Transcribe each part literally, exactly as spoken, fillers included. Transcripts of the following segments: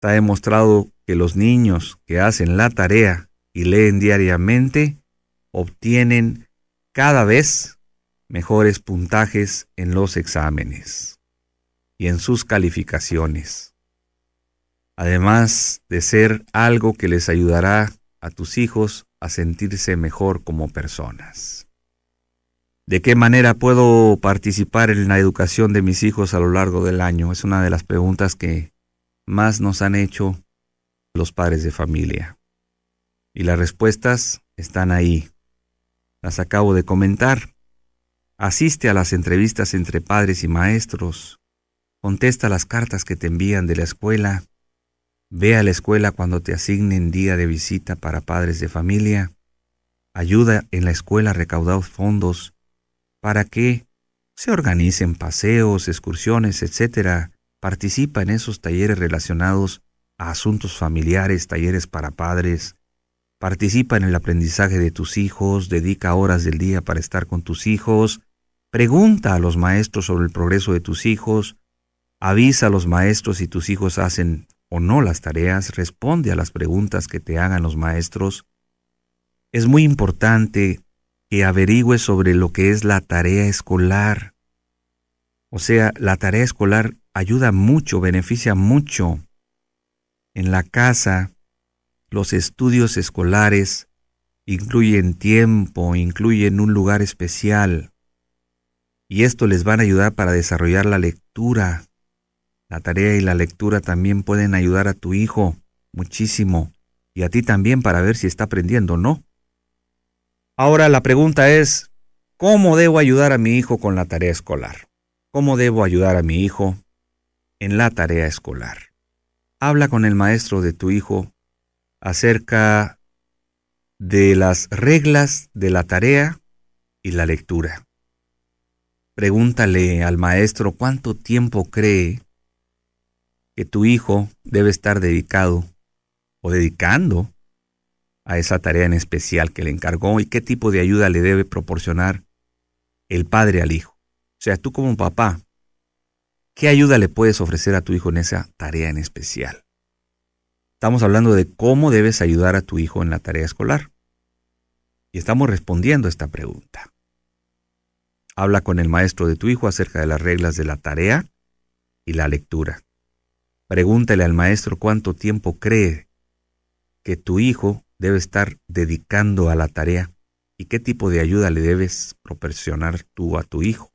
Está demostrado que los niños que hacen la tarea y leen diariamente obtienen cada vez mejores puntajes en los exámenes y en sus calificaciones. Además de ser algo que les ayudará a tus hijos a sentirse mejor como personas. ¿De qué manera puedo participar en la educación de mis hijos a lo largo del año? Es una de las preguntas que más nos han hecho los padres de familia. Y las respuestas están ahí. Las acabo de comentar. Asiste a las entrevistas entre padres y maestros. Contesta las cartas que te envían de la escuela. Ve a la escuela cuando te asignen día de visita para padres de familia. Ayuda en la escuela a recaudar fondos para que se organicen paseos, excursiones, etcétera. Participa en esos talleres relacionados a asuntos familiares, talleres para padres. Participa en el aprendizaje de tus hijos, dedica horas del día para estar con tus hijos. Pregunta a los maestros sobre el progreso de tus hijos. Avisa a los maestros si tus hijos hacen o no las tareas. Responde a las preguntas que te hagan los maestros. Es muy importante que averigües sobre lo que es la tarea escolar. O sea, la tarea escolar ayuda mucho, beneficia mucho. En la casa, los estudios escolares incluyen tiempo, incluyen un lugar especial. Y esto les van a ayudar para desarrollar la lectura. La tarea y la lectura también pueden ayudar a tu hijo muchísimo. Y a ti también para ver si está aprendiendo o no. Ahora la pregunta es, ¿cómo debo ayudar a mi hijo con la tarea escolar? ¿Cómo debo ayudar a mi hijo en la tarea escolar? Habla con el maestro de tu hijo acerca de las reglas de la tarea y la lectura. Pregúntale al maestro cuánto tiempo cree que tu hijo debe estar dedicado o dedicando a esa tarea en especial que le encargó y qué tipo de ayuda le debe proporcionar el padre al hijo. O sea, tú como papá, ¿qué ayuda le puedes ofrecer a tu hijo en esa tarea en especial? Estamos hablando de cómo debes ayudar a tu hijo en la tarea escolar. Y estamos respondiendo a esta pregunta. Habla con el maestro de tu hijo acerca de las reglas de la tarea y la lectura. Pregúntale al maestro cuánto tiempo cree que tu hijo debe estar dedicando a la tarea y qué tipo de ayuda le debes proporcionar tú a tu hijo.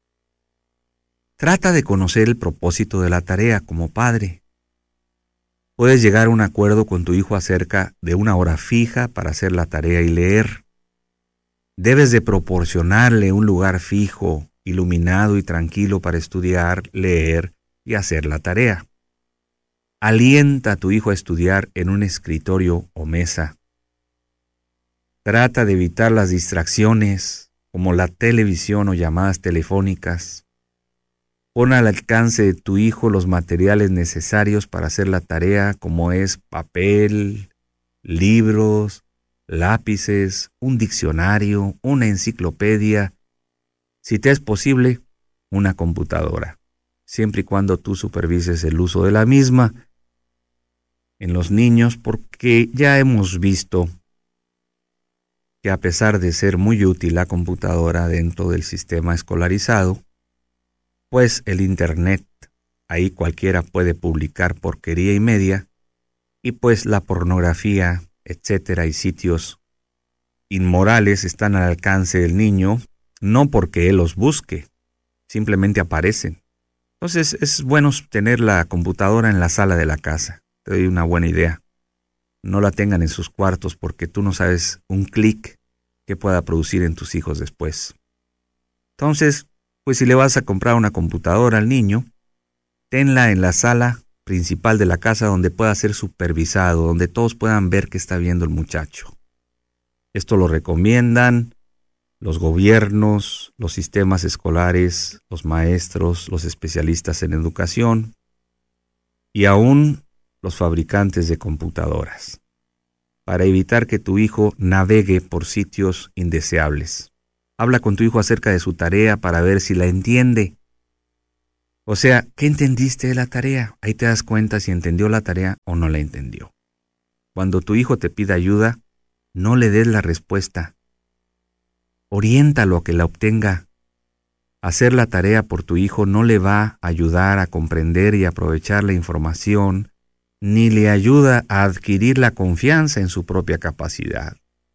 Trata de conocer el propósito de la tarea como padre. Puedes llegar a un acuerdo con tu hijo acerca de una hora fija para hacer la tarea y leer. Debes de proporcionarle un lugar fijo, iluminado y tranquilo para estudiar, leer y hacer la tarea. Alienta a tu hijo a estudiar en un escritorio o mesa. Trata de evitar las distracciones como la televisión o llamadas telefónicas. Pon al alcance de tu hijo los materiales necesarios para hacer la tarea, como es papel, libros, lápices, un diccionario, una enciclopedia. Si te es posible, una computadora, siempre y cuando tú supervises el uso de la misma en los niños, porque ya hemos visto que a pesar de ser muy útil la computadora dentro del sistema escolarizado, pues el Internet, ahí cualquiera puede publicar porquería y media, y pues la pornografía, etcétera, y sitios inmorales están al alcance del niño, no porque él los busque, simplemente aparecen. Entonces es bueno tener la computadora en la sala de la casa. Te doy una buena idea. No la tengan en sus cuartos porque tú no sabes un clic que pueda producir en tus hijos después. Entonces, pues si le vas a comprar una computadora al niño, tenla en la sala principal de la casa donde pueda ser supervisado, donde todos puedan ver qué está viendo el muchacho. Esto lo recomiendan los gobiernos, los sistemas escolares, los maestros, los especialistas en educación y aún los fabricantes de computadoras, para evitar que tu hijo navegue por sitios indeseables. Habla con tu hijo acerca de su tarea para ver si la entiende. O sea, ¿qué entendiste de la tarea? Ahí te das cuenta si entendió la tarea o no la entendió. Cuando tu hijo te pida ayuda, no le des la respuesta. Oriéntalo a que la obtenga. Hacer la tarea por tu hijo no le va a ayudar a comprender y aprovechar la información, ni le ayuda a adquirir la confianza en su propia capacidad.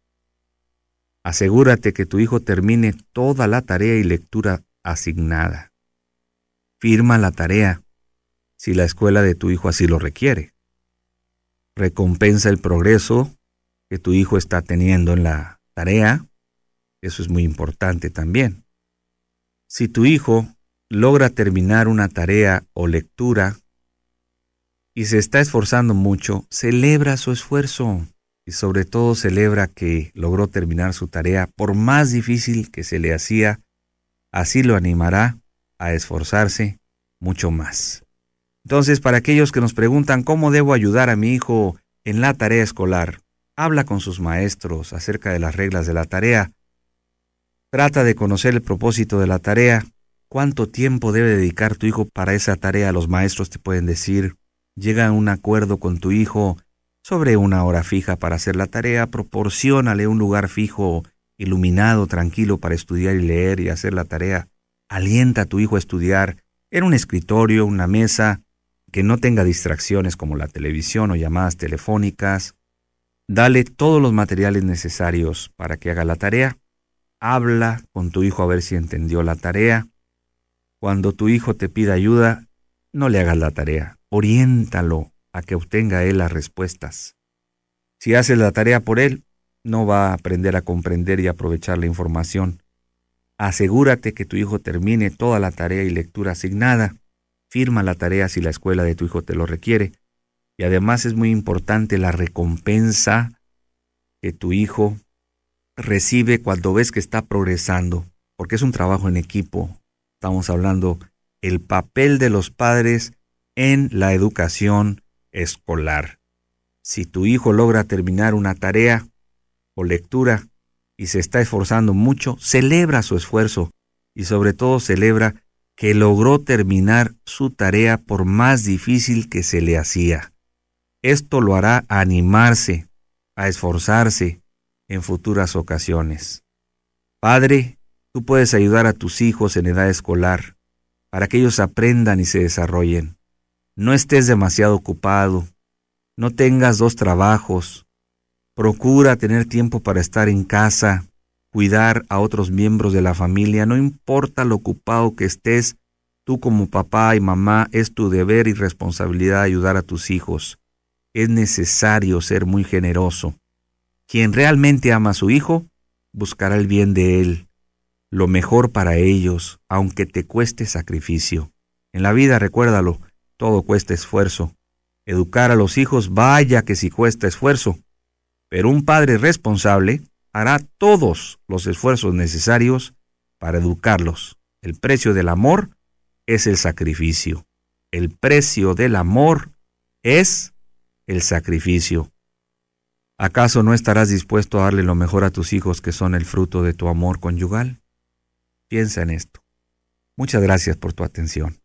Asegúrate que tu hijo termine toda la tarea y lectura asignada. Firma la tarea, si la escuela de tu hijo así lo requiere. Recompensa el progreso que tu hijo está teniendo en la tarea. Eso es muy importante también. Si tu hijo logra terminar una tarea o lectura y se está esforzando mucho, celebra su esfuerzo y sobre todo celebra que logró terminar su tarea por más difícil que se le hacía. Así lo animará a esforzarse mucho más. Entonces, para aquellos que nos preguntan cómo debo ayudar a mi hijo en la tarea escolar, habla con sus maestros acerca de las reglas de la tarea. Trata de conocer el propósito de la tarea. ¿Cuánto tiempo debe dedicar tu hijo para esa tarea? Los maestros te pueden decir. Llega a un acuerdo con tu hijo sobre una hora fija para hacer la tarea. Proporciónale un lugar fijo, iluminado, tranquilo para estudiar y leer y hacer la tarea. Alienta a tu hijo a estudiar en un escritorio, una mesa, que no tenga distracciones como la televisión o llamadas telefónicas. Dale todos los materiales necesarios para que haga la tarea. Habla con tu hijo a ver si entendió la tarea. Cuando tu hijo te pida ayuda, no le hagas la tarea. Oriéntalo a que obtenga él las respuestas. Si haces la tarea por él, no va a aprender a comprender y aprovechar la información. Asegúrate que tu hijo termine toda la tarea y lectura asignada. Firma la tarea si la escuela de tu hijo te lo requiere. Y además es muy importante la recompensa que tu hijo recibe cuando ves que está progresando, porque es un trabajo en equipo. Estamos hablando el papel de los padres en la educación escolar. Si tu hijo logra terminar una tarea o lectura y se está esforzando mucho, celebra su esfuerzo y sobre todo celebra que logró terminar su tarea por más difícil que se le hacía. Esto lo hará animarse, a esforzarse en futuras ocasiones. Padre, tú puedes ayudar a tus hijos en edad escolar para que ellos aprendan y se desarrollen. No estés demasiado ocupado, no tengas dos trabajos. Procura tener tiempo para estar en casa, cuidar a otros miembros de la familia. No importa lo ocupado que estés, tú como papá y mamá, es tu deber y responsabilidad ayudar a tus hijos. Es necesario ser muy generoso. Quien realmente ama a su hijo, buscará el bien de él, lo mejor para ellos, aunque te cueste sacrificio. En la vida, recuérdalo, todo cuesta esfuerzo. Educar a los hijos, vaya que sí cuesta esfuerzo. Pero un padre responsable hará todos los esfuerzos necesarios para educarlos. El precio del amor es el sacrificio. El precio del amor es el sacrificio. ¿Acaso no estarás dispuesto a darle lo mejor a tus hijos que son el fruto de tu amor conyugal? Piensa en esto. Muchas gracias por tu atención.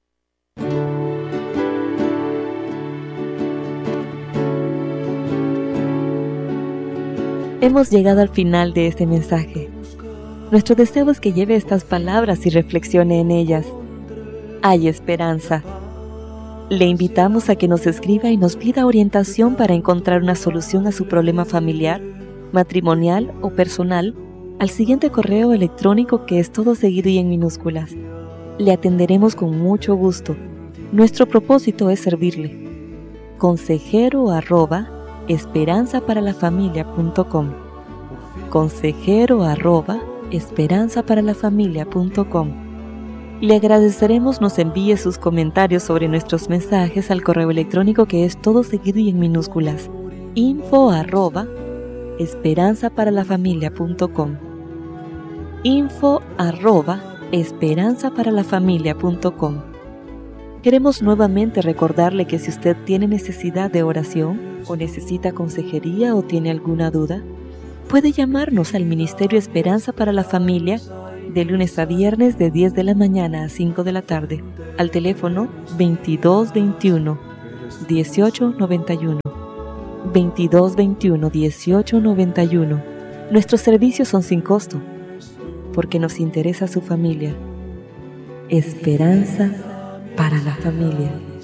Hemos llegado al final de este mensaje. Nuestro deseo es que lleve estas palabras y reflexione en ellas. Hay esperanza. Le invitamos a que nos escriba y nos pida orientación para encontrar una solución a su problema familiar, matrimonial o personal al siguiente correo electrónico que es todo seguido y en minúsculas. Le atenderemos con mucho gusto. Nuestro propósito es servirle. Consejero arroba esperanza para la familia punto com. Consejero arroba esperanza para la familia punto com. Le agradeceremos nos envíe sus comentarios sobre nuestros mensajes al correo electrónico que es todo seguido y en minúsculas. info arroba esperanza para la familia punto com. info arroba esperanza para la familia punto com. Queremos nuevamente recordarle que si usted tiene necesidad de oración o necesita consejería o tiene alguna duda, puede llamarnos al Ministerio Esperanza para la Familia de lunes a viernes de diez de la mañana a cinco de la tarde, al teléfono veintidós veintiuno, dieciocho noventa y uno. veintidós veintiuno, dieciocho noventa y uno. Nuestros servicios son sin costo, porque nos interesa su familia. Esperanza para la familia.